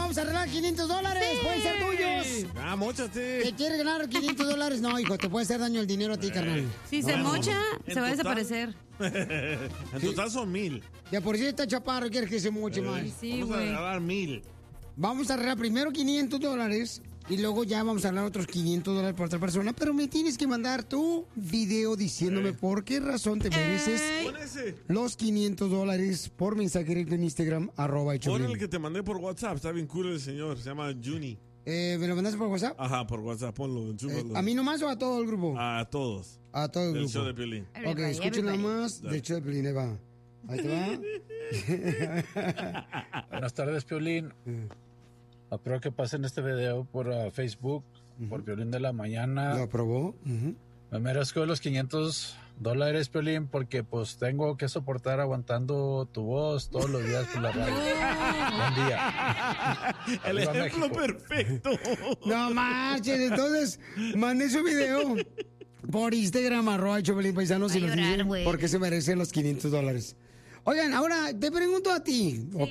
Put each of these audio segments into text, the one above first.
vamos a arreglar $500. Sí. Pueden ser tuyos. Ah, móchate. ¿Te quieres ganar $500? No, hijo, te puede hacer daño el dinero a ti, carnal. Si se mocha, se va a desaparecer. En total son 1,000. Ya por si está chaparro, quieres que se moche más. Sí, Vamos a güey. regalar 1,000. Vamos a arreglar primero $500 y luego ya vamos a arreglar otros $500 por otra persona. Pero me tienes que mandar tu video diciéndome por qué razón te mereces Pon ese. los $500 por mensaje directo en Instagram, @el Pon Choplin. el que te mandé por WhatsApp. Está bien cool el señor. Se llama Juni. ¿Me lo mandaste por WhatsApp? Ajá, por WhatsApp. Ponlo. Enchúfalo. ¿A mí nomás o a todo el grupo? A todos. A todo el Del grupo. show de Piolín. Ok, escuchen nada más del show de Piolín, ahí va. Ahí te va. Buenas tardes, Piolín. Espero que pasen este video por Facebook, por Piolín de la Mañana. ¿Lo aprobó? Me merezco los $500, Piolín, porque pues tengo que soportar aguantando tu voz todos los días por la radio. Buen día. El Arriba ejemplo México. perfecto. No marchen, entonces mande su video por Instagram, @el Choplin Paisano, si Va a nos llorar, dicen güey. porque se merecen los $500. Oigan, ahora te pregunto a ti, ¿ok?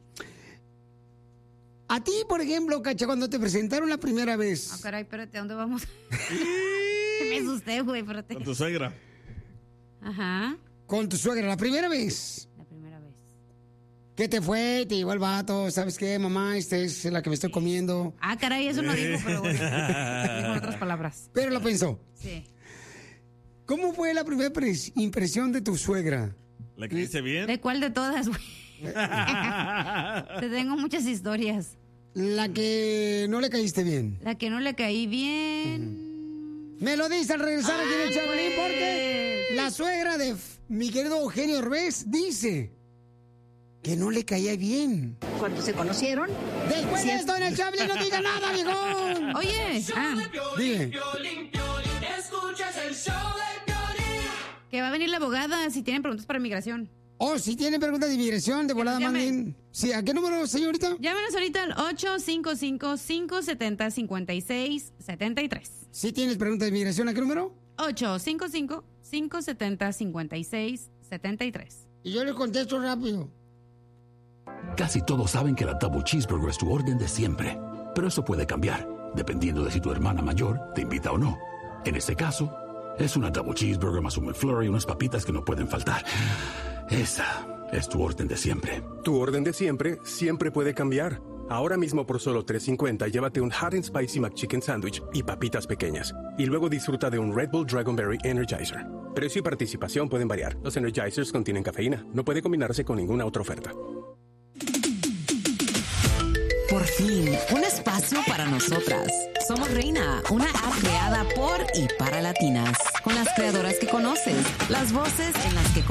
A ti, por ejemplo, Cacha, cuando te presentaron la primera Ah, vez, caray, espérate, ¿a dónde vamos? Me asusté, güey, espérate. Con tu suegra. Ajá, con tu suegra, la primera vez, la primera vez. ¿qué te fue? Te llevó el vato, ¿sabes qué, mamá? Esta es la que me estoy comiendo. Ah, caray, eso no dijo, pero bueno. Dijo en otras palabras. Pero lo pensó. Sí. ¿Cómo fue la primera impresión de tu suegra? ¿Le caíste bien? ¿De cuál de todas, güey? Te tengo muchas historias. La que no le caíste bien. La que no le caí bien. Me lo dice al regresar aquí en el Choplin porque la suegra de mi querido Eugenio Orbez dice que no le caía bien. Cuando se conocieron, Después de esto en el Choplin no diga nada, viejón. Oye, Dime. que va a venir la abogada si tienen preguntas para migración. Oh, si tienen preguntas de inmigración, de volada Llame. manden. Sí, ¿a qué número, señorita? Llámenos ahorita al 855-570-5673. Si tienes preguntas de inmigración, ¿a qué número? 855-570-5673. Y yo le contesto rápido. Casi todos saben que la Double Cheeseburger es tu orden de siempre. Pero eso puede cambiar, dependiendo de si tu hermana mayor te invita o no. En este caso, es una Double Cheeseburger más un McFlurry y unas papitas que no pueden faltar. Esa es tu orden de siempre. Tu orden de siempre siempre puede cambiar. Ahora mismo por solo $3.50 llévate un Hot and Spicy McChicken Sandwich y papitas pequeñas. Y luego disfruta de un Red Bull Dragonberry Energizer. Precio y participación pueden variar. Los Energizers contienen cafeína. No puede combinarse con ninguna otra oferta. Por fin, un espacio para nosotras. Somos Reina, una app creada por y para latinas. Con las creadoras que conoces, las voces en las que